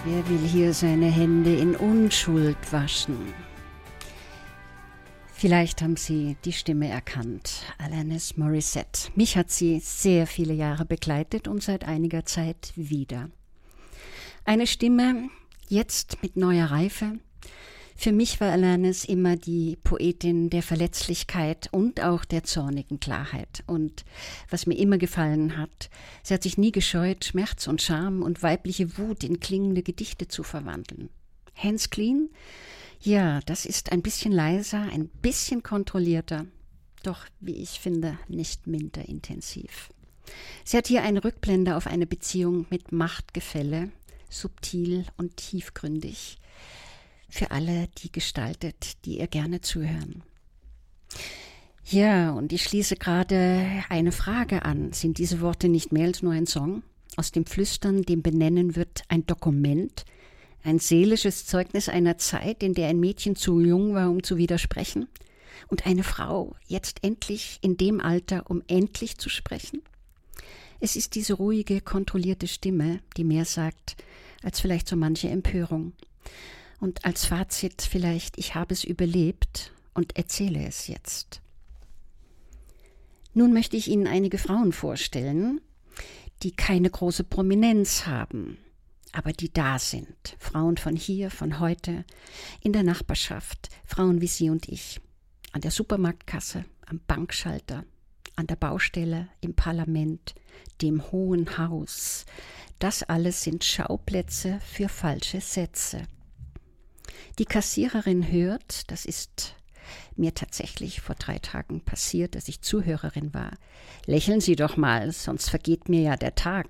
Wer will hier seine Hände in Unschuld waschen? Vielleicht haben Sie die Stimme erkannt, Alanis Morissette. Mich hat sie sehr viele Jahre begleitet und seit einiger Zeit wieder. Eine Stimme, jetzt mit neuer Reife. Für mich war Alanis immer die Poetin der Verletzlichkeit und auch der zornigen Klarheit. Und was mir immer gefallen hat, sie hat sich nie gescheut, Schmerz und Scham und weibliche Wut in klingende Gedichte zu verwandeln. Hands clean? Ja, das ist ein bisschen leiser, ein bisschen kontrollierter, doch, wie ich finde, nicht minder intensiv. Sie hat hier eine Rückblende auf eine Beziehung mit Machtgefälle, subtil und tiefgründig, für alle, die gestaltet, die ihr gerne zuhören. Ja, und ich schließe gerade eine Frage an. Sind diese Worte nicht mehr als nur ein Song? Aus dem Flüstern, dem Benennen wird ein Dokument, ein seelisches Zeugnis einer Zeit, in der ein Mädchen zu jung war, um zu widersprechen, und eine Frau jetzt endlich in dem Alter, um endlich zu sprechen? Es ist diese ruhige, kontrollierte Stimme, die mehr sagt, als vielleicht so manche Empörung. Und als Fazit vielleicht, ich habe es überlebt und erzähle es jetzt. Nun möchte ich Ihnen einige Frauen vorstellen, die keine große Prominenz haben, aber die da sind. Frauen von hier, von heute, in der Nachbarschaft, Frauen wie Sie und ich. An der Supermarktkasse, am Bankschalter, an der Baustelle, im Parlament, dem Hohen Haus. Das alles sind Schauplätze für falsche Sätze. Die Kassiererin hört, das ist mir tatsächlich vor 3 Tagen passiert, dass ich Zuhörerin war. Lächeln Sie doch mal, sonst vergeht mir ja der Tag.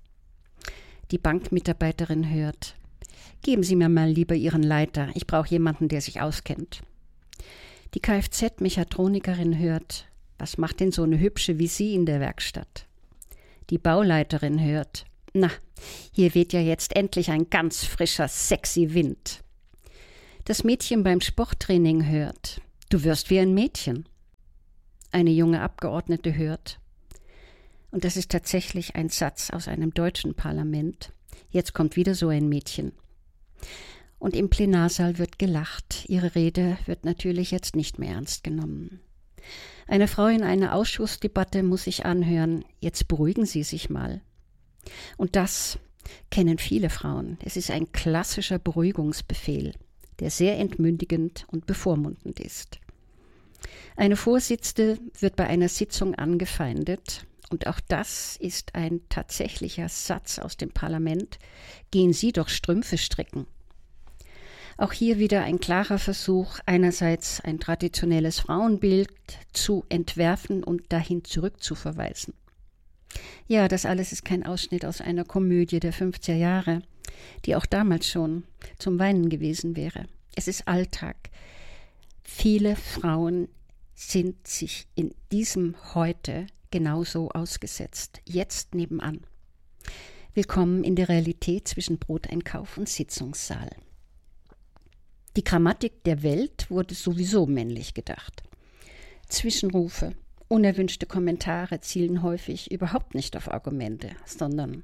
Die Bankmitarbeiterin hört, geben Sie mir mal lieber Ihren Leiter, ich brauche jemanden, der sich auskennt. Die Kfz-Mechatronikerin hört, was macht denn so eine Hübsche wie Sie in der Werkstatt? Die Bauleiterin hört, na, hier weht ja jetzt endlich ein ganz frischer, sexy Wind. Das Mädchen beim Sporttraining hört, du wirst wie ein Mädchen. Eine junge Abgeordnete hört, und das ist tatsächlich ein Satz aus einem deutschen Parlament, jetzt kommt wieder so ein Mädchen. Und im Plenarsaal wird gelacht, ihre Rede wird natürlich jetzt nicht mehr ernst genommen. Eine Frau in einer Ausschussdebatte muss sich anhören, jetzt beruhigen Sie sich mal. Und das kennen viele Frauen, es ist ein klassischer Beruhigungsbefehl, der sehr entmündigend und bevormundend ist. Eine Vorsitzende wird bei einer Sitzung angefeindet, und auch das ist ein tatsächlicher Satz aus dem Parlament, gehen Sie doch Strümpfe stricken. Auch hier wieder ein klarer Versuch, einerseits ein traditionelles Frauenbild zu entwerfen und dahin zurückzuverweisen. Ja, das alles ist kein Ausschnitt aus einer Komödie der 50er Jahre, die auch damals schon zum Weinen gewesen wäre. Es ist Alltag. Viele Frauen sind sich in diesem Heute genauso ausgesetzt, jetzt nebenan. Willkommen in der Realität zwischen Broteinkauf und Sitzungssaal. Die Grammatik der Welt wurde sowieso männlich gedacht. Zwischenrufe, unerwünschte Kommentare zielen häufig überhaupt nicht auf Argumente, sondern